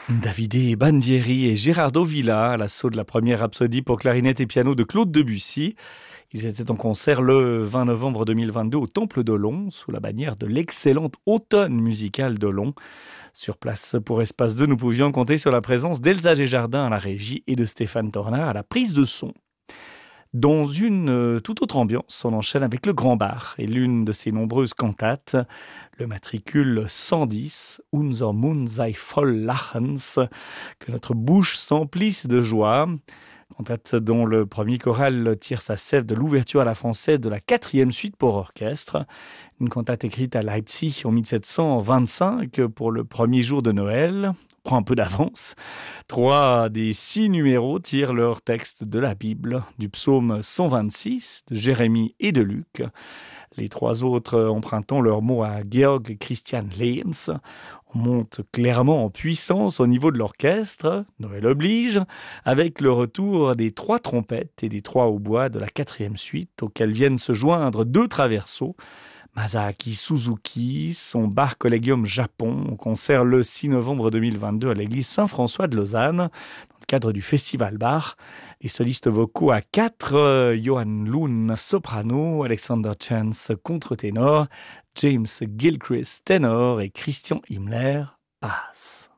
Davide Bandieri et Gerardo Villa à l'assaut de la première rhapsodie pour clarinette et piano de Claude Debussy. Ils étaient en concert le 20 novembre 2022 au Temple d'Olon, sous la bannière de l'excellente Automne musicale d'Olon. Sur place pour Espace 2, nous pouvions compter sur la présence d'Elsa Desjardins à la régie et de Stéphane Tornard à la prise de son. Dans une toute autre ambiance, on enchaîne avec le Grand Bar et l'une de ses nombreuses cantates, le matricule 110, Unser Mund sei voll Lachens, que notre bouche s'emplisse de joie. Cantate dont le premier choral tire sa sève de l'ouverture à la française de la 4e suite pour orchestre. Une cantate écrite à Leipzig en 1725 pour le premier jour de Noël. On prend un peu d'avance. 3 des 6 numéros tirent leur texte de la Bible, du psaume 126, de Jérémie et de Luc. Les 3 autres empruntant leurs mots à Georg Christian Lehms. On monte clairement en puissance au niveau de l'orchestre, Noël oblige, avec le retour des 3 trompettes et des 3 hautbois de la 4e suite, auxquels viennent se joindre 2 traversos. Masaaki Suzuki, son bar Collegium Japon, au concert le 6 novembre 2022 à l'église Saint-François de Lausanne, dans le cadre du Festival Bar. Les solistes vocaux à 4, Johan Loon, soprano, Alexander Chance, contre-ténor, James Gilchrist, ténor et Christian Himmler, basse.